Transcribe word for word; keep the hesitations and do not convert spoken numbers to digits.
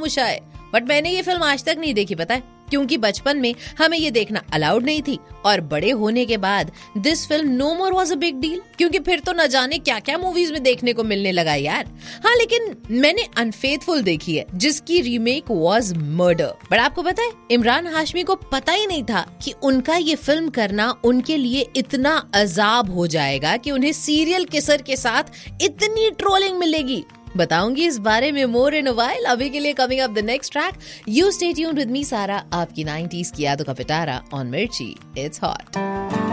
मुशामुशा है। बट मैंने ये फिल्म आज तक नहीं देखी, पता है, क्योंकि बचपन में हमें ये देखना अलाउड नहीं थी और बड़े होने के बाद this film no more was a big deal, क्योंकि फिर तो न जाने क्या क्या मूवीज में देखने को मिलने लगा यार। हाँ, लेकिन मैंने अनफेथफुल देखी है जिसकी रीमेक वाज मर्डर। बट आपको पता है, इमरान हाशमी को पता ही नहीं था कि उनका ये फिल्म करना उनके लिए इतना अजाब हो जाएगा कि उन्हें सीरियल किसर के साथ इतनी ट्रोलिंग मिलेगी। बताऊंगी इस बारे में मोर इन अ व्हाइल। अभी के लिए coming up the next track, you stay tuned with me सारा, आपकी नाइंटीज़ की यादों का पिटारा ऑन मिर्ची, इट्स हॉट।